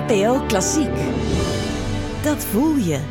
NPO Klassiek. Dat voel je.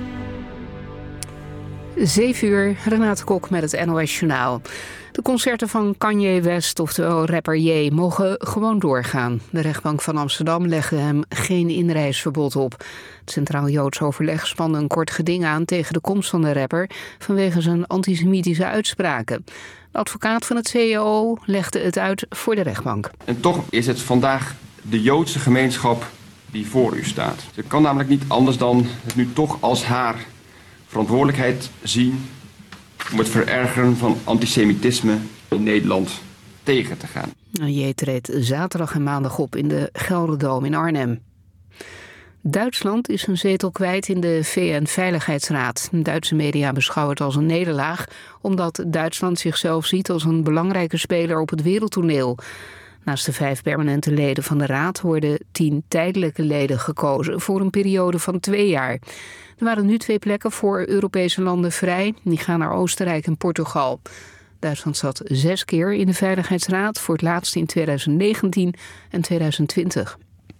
7:00, Renate Kok met het NOS Journaal. De concerten van Kanye West, oftewel rapper Ye, mogen gewoon doorgaan. De rechtbank van Amsterdam legde hem geen inreisverbod op. Het Centraal Joods Overleg spande een kort geding aan tegen de komst van de rapper vanwege zijn antisemitische uitspraken. De advocaat van het CJO legde het uit voor de rechtbank. En toch is het vandaag de Joodse gemeenschap die voor u staat. Ze kan namelijk niet anders dan het nu toch als haar verantwoordelijkheid zien om het verergeren van antisemitisme in Nederland tegen te gaan. Ye treedt zaterdag en maandag op in de Gelderdoom in Arnhem. Duitsland is een zetel kwijt in de VN-veiligheidsraad. Duitse media beschouwen het als een nederlaag, omdat Duitsland zichzelf ziet als een belangrijke speler op het wereldtoneel. Naast de 5 permanente leden van de raad worden 10 tijdelijke leden gekozen voor een periode van 2 jaar. Er waren nu 2 plekken voor Europese landen vrij. Die gaan naar Oostenrijk en Portugal. Duitsland zat 6 keer in de Veiligheidsraad, voor het laatst in 2019 en 2020.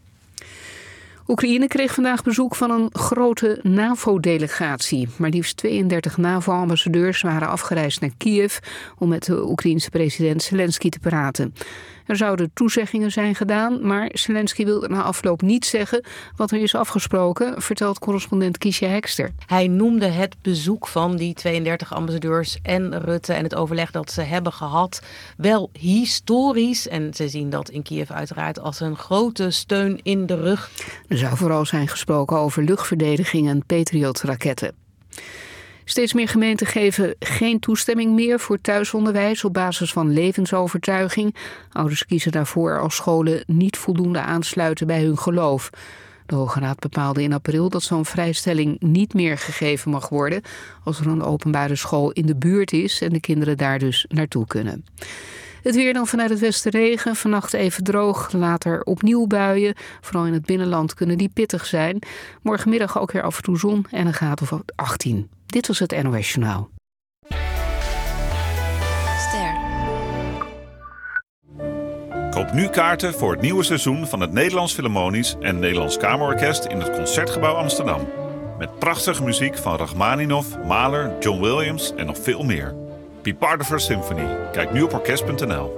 Oekraïne kreeg vandaag bezoek van een grote NAVO-delegatie. Maar liefst 32 NAVO-ambassadeurs waren afgereisd naar Kiev om met de Oekraïense president Zelensky te praten. Er zouden toezeggingen zijn gedaan, maar Zelensky wilde na afloop niet zeggen wat er is afgesproken, vertelt correspondent Kiesja Hekster. Hij noemde het bezoek van die 32 ambassadeurs en Rutte en het overleg dat ze hebben gehad wel historisch. En ze zien dat in Kiev uiteraard als een grote steun in de rug. Er zou vooral zijn gesproken over luchtverdediging en Patriot-raketten. Steeds meer gemeenten geven geen toestemming meer voor thuisonderwijs op basis van levensovertuiging. Ouders kiezen daarvoor als scholen niet voldoende aansluiten bij hun geloof. De Hoge Raad bepaalde in april dat zo'n vrijstelling niet meer gegeven mag worden als er een openbare school in de buurt is en de kinderen daar dus naartoe kunnen. Het weer dan vanuit het westen regen, vannacht even droog, later opnieuw buien. Vooral in het binnenland kunnen die pittig zijn. Morgenmiddag ook weer af en toe zon en een graad of 18. Dit was het NOS Journaal. Ster. Koop nu kaarten voor het nieuwe seizoen van het Nederlands Philharmonisch en Nederlands Kamerorkest in het Concertgebouw Amsterdam. Met prachtige muziek van Rachmaninoff, Mahler, John Williams en nog veel meer. Be part of our symphony. Kijk nu op orkest.nl.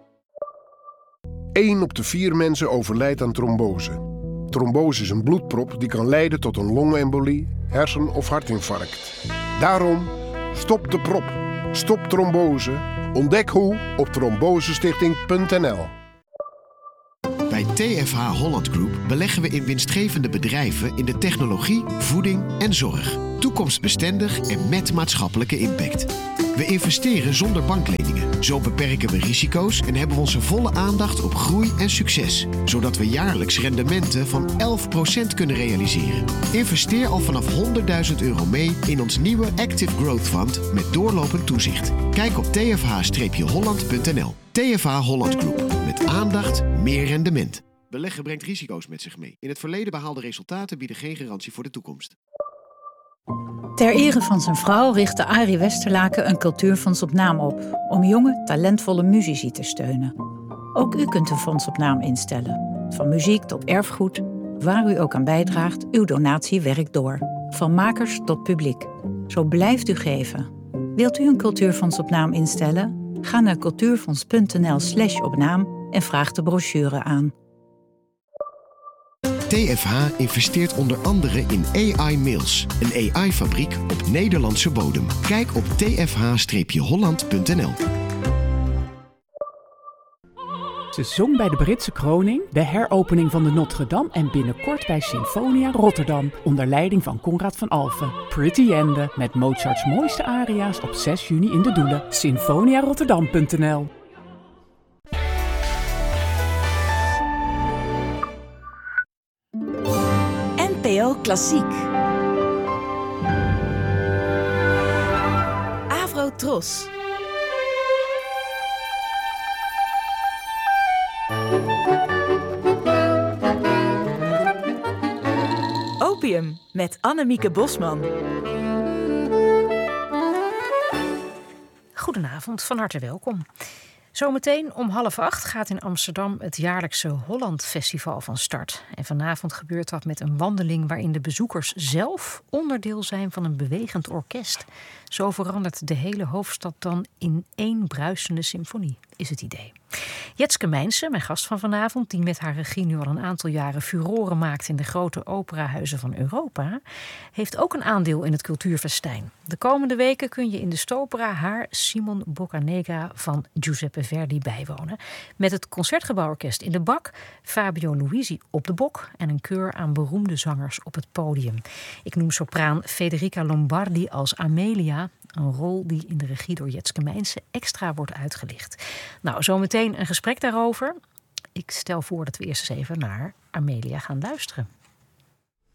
1 op de 4 mensen overlijdt aan trombose. Trombose is een bloedprop die kan leiden tot een longembolie, hersen- of hartinfarct. Daarom, stop de prop. Stop trombose. Ontdek hoe op trombosestichting.nl. Bij TFH Holland Group beleggen we in winstgevende bedrijven in de technologie, voeding en zorg. Toekomstbestendig en met maatschappelijke impact. We investeren zonder bankleningen. Zo beperken we risico's en hebben we onze volle aandacht op groei en succes. Zodat we jaarlijks rendementen van 11% kunnen realiseren. Investeer al vanaf €100.000 mee in ons nieuwe Active Growth Fund met doorlopend toezicht. Kijk op tfh-holland.nl. TFH Holland Group. Met aandacht, meer rendement. Beleggen brengt risico's met zich mee. In het verleden behaalde resultaten bieden geen garantie voor de toekomst. Ter ere van zijn vrouw richtte Arie Westerlaken een cultuurfonds op naam op, om jonge, talentvolle muzici te steunen. Ook u kunt een fonds op naam instellen. Van muziek tot erfgoed, waar u ook aan bijdraagt, uw donatie werkt door. Van makers tot publiek. Zo blijft u geven. Wilt u een cultuurfonds op naam instellen? Ga naar cultuurfonds.nl/opnaam en vraag de brochure aan. TFH investeert onder andere in AI Mills, een AI-fabriek op Nederlandse bodem. Kijk op tfh-holland.nl. Ze zong bij de Britse kroning, de heropening van de Notre-Dame en binnenkort bij Sinfonia Rotterdam onder leiding van Conrad van Alphen. Pretty Ende met Mozarts mooiste aria's op 6 juni in de Doelen. Sinfoniarotterdam.nl. NPO Klassiek. Avro Tros. Opium met Annemieke Bosman. Goedenavond, van harte welkom. Zometeen om 7:30 gaat in Amsterdam het jaarlijkse Holland Festival van start. En vanavond gebeurt dat met een wandeling waarin de bezoekers zelf onderdeel zijn van een bewegend orkest. Zo verandert de hele hoofdstad dan in één bruisende symfonie, is het idee. Jetske Mijnsen, mijn gast van vanavond, die met haar regie nu al een aantal jaren furoren maakt in de grote operahuizen van Europa, heeft ook een aandeel in het cultuurfestijn. De komende weken kun je in de Stopera haar Simon Boccanegra van Giuseppe Verdi bijwonen. Met het Concertgebouworkest in de bak, Fabio Luisi op de bok en een keur aan beroemde zangers op het podium. Ik noem sopraan Federica Lombardi als Amelia, een rol die in de regie door Jetske Mijnsen extra wordt uitgelicht. Nou, zometeen een gesprek daarover. Ik stel voor dat we eerst eens even naar Amelia gaan luisteren.